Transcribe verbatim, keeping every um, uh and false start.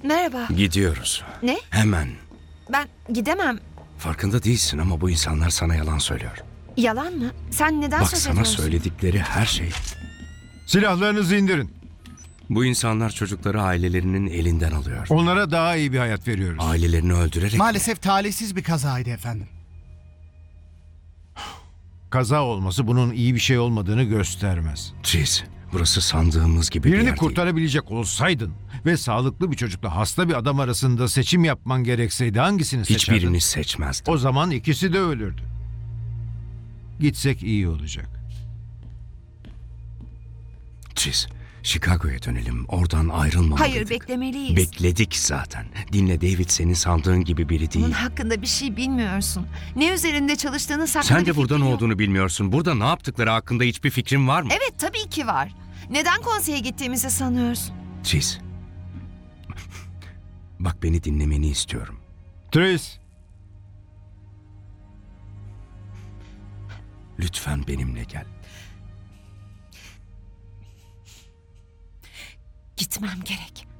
Merhaba. Gidiyoruz. Ne? Hemen. Ben gidemem. Farkında değilsin ama bu insanlar sana yalan söylüyor. Yalan mı? Sen neden Bak söz sana ediyorsun? söyledikleri her şey. Silahlarınızı indirin. Bu insanlar çocukları ailelerinin elinden alıyor. Onlara daha iyi bir hayat veriyoruz. Ailelerini öldürerek... Maalesef talihsiz bir kazaydı efendim. Kaza olması bunun iyi bir şey olmadığını göstermez. Triz, burası sandığımız gibi bir yer Birini değil. kurtarabilecek olsaydın ve sağlıklı bir çocukla hasta bir adam arasında seçim yapman gerekseydi hangisini seçerdin? Hiçbirini seçmezdim. O zaman ikisi de ölürdü. Gitsek iyi olacak. Triz, Chicago'ya dönelim. Oradan ayrılmamalıydık. Hayır, beklemeliyiz. Bekledik zaten. Dinle, David senin sandığın gibi biri değil. Onun hakkında bir şey bilmiyorsun. Ne üzerinde çalıştığını hakkında Sen de bir burada fikrin ne yok. olduğunu bilmiyorsun. Burada ne yaptıkları hakkında hiçbir fikrin var mı? Evet, tabii ki var. Neden konseye gittiğimizi sanıyorsun? Triz. Bak, beni dinlemeni istiyorum. Tris, Lütfen benimle gel. Gitmem gerek.